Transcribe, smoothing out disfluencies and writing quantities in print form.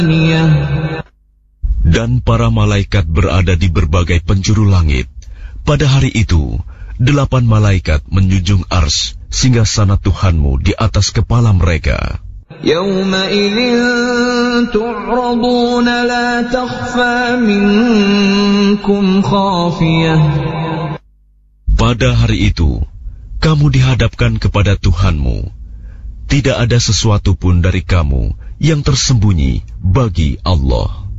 Dan para malaikat berada di berbagai penjuru langit. Pada hari itu, 8 malaikat menjunjung arsy singgasana Tuhanmu di atas kepala mereka. يَوْمَئِذٍ تُعْرَضُونَ لَا تَخْفَى مِنكُمْ خَافِيَةٌ. Pada hari itu, kamu dihadapkan kepada Tuhanmu. Tidak ada sesuatu pun dari kamu yang tersembunyi bagi Allah.